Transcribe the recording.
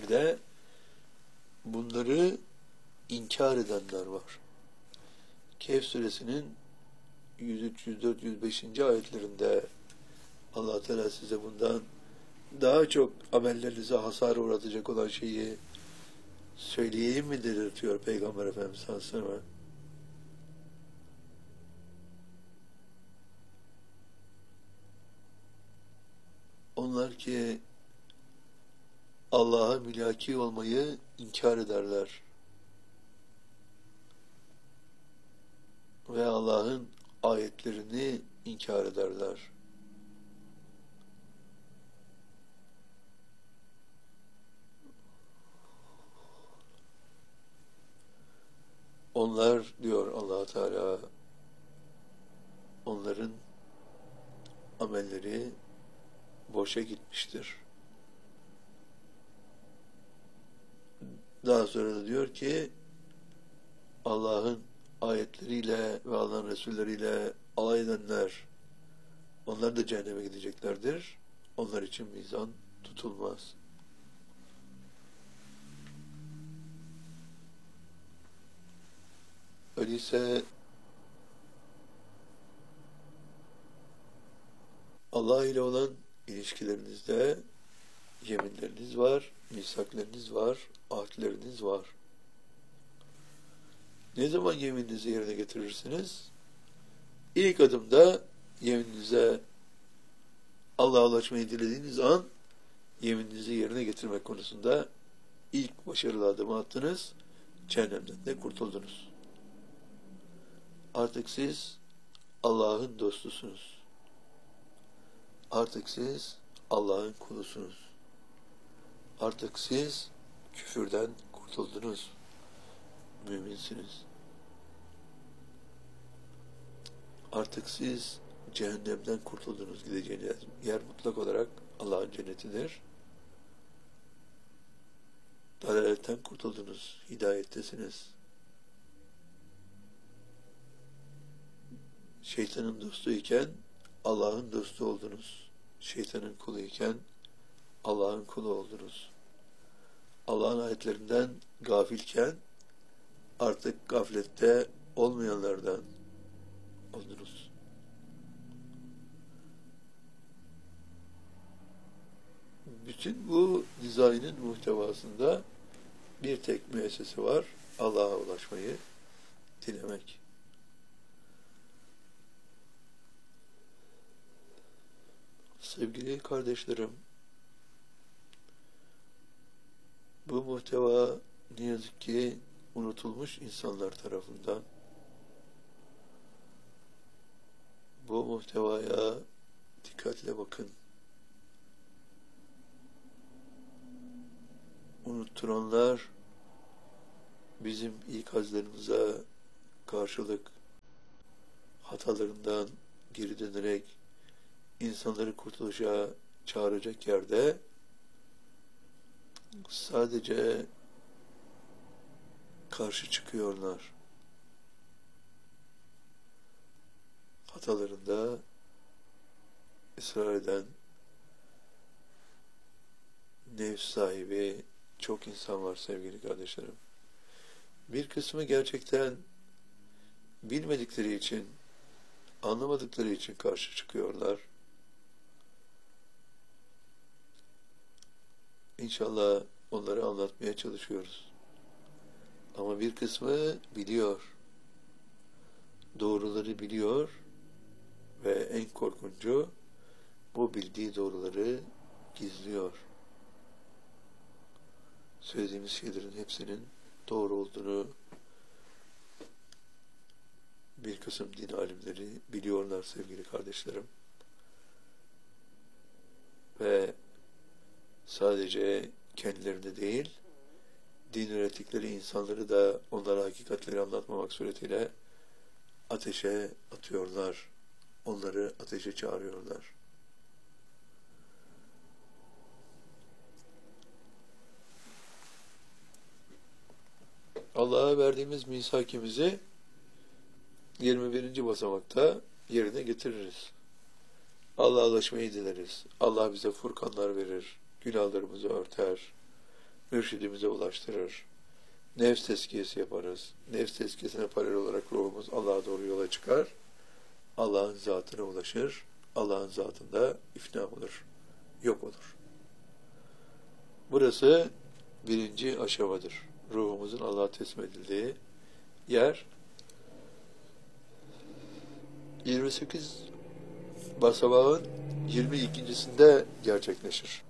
de bunları inkar edenler var. Kehf suresinin 103, 104, 105. ayetlerinde Allah Teala size bundan daha çok amellerinize hasar uğratacak olan şeyi söyleyeyim mi dedirtiyor Peygamber Efendimiz sallallahu aleyhi ve sellem. Onlar ki Allah'a mülaki olmayı inkar ederler ve Allah'ın ayetlerini inkar ederler. Onlar diyor Allah Teala, onların amelleri boşa gitmiştir. Daha sonra da diyor ki Allah'ın ayetleriyle ve Allah'ın Resulleriyle alay edenler, onlar da cehenneme gideceklerdir. Onlar için mizan tutulmaz. Öyleyse Allah ile olan ilişkilerinizde yeminleriniz var, misaklarınız var, ahdleriniz var. Ne zaman yemininizi yerine getirirsiniz? İlk adımda yemininize Allah'a ulaşmayı dilediğiniz an yemininizi yerine getirmek konusunda ilk başarılı adımı attınız, cehennemden de kurtuldunuz. Artık siz Allah'ın dostusunuz. Artık siz Allah'ın kulusunuz. Artık siz küfürden kurtuldunuz. Müminsiniz. Artık siz cehennemden kurtuldunuz. Gideceğiniz yer mutlak olarak Allah'ın cennetidir. Dalaletten kurtuldunuz. Hidayettesiniz. Şeytanın dostu iken Allah'ın dostu oldunuz. Şeytanın kulu iken Allah'ın kulu oldunuz. Allah'ın ayetlerinden gafilken artık gaflette olmayanlardan oldunuz. Bütün bu dizaynın muhtevasında bir tek müessese var. Allah'a ulaşmayı dilemek. Sevgili kardeşlerim, bu muhteva ne yazık ki unutulmuş insanlar tarafından. Bu muhtevaya dikkatle bakın. Unutturanlar bizim ikazlarımıza karşılık hatalarından geri dönerek insanları kurtuluşa çağıracak yerde sadece karşı çıkıyorlar. Hatalarında ısrar eden nefs sahibi çok insan var sevgili kardeşlerim. Bir kısmı gerçekten bilmedikleri için, anlamadıkları için karşı çıkıyorlar. İnşallah onları anlatmaya çalışıyoruz. Ama bir kısmı biliyor. Doğruları biliyor ve en korkuncu bu bildiği doğruları gizliyor. Söylediğimiz şeylerin hepsinin doğru olduğunu bir kısım din alimleri biliyorlar sevgili kardeşlerim. Ve sadece kendilerine değil, din öğrettikleri insanları da onlara hakikatleri anlatmamak suretiyle ateşe atıyorlar. Onları ateşe çağırıyorlar. Allah'a verdiğimiz misakimizi 21. basamakta yerine getiririz. Allah'a ulaşmayı dileriz. Allah bize furkanlar verir, günahlarımızı örter, mürşidimize ulaştırır. Nefs tezkiyesi yaparız. Nefs tezkiyesine paralel olarak ruhumuz Allah'a doğru yola çıkar. Allah'ın zatına ulaşır. Allah'ın zatında ifna olur. Yok olur. Burası birinci aşamadır. Ruhumuzun Allah'a teslim edildiği yer. 28 basamağın 22.sinde gerçekleşir.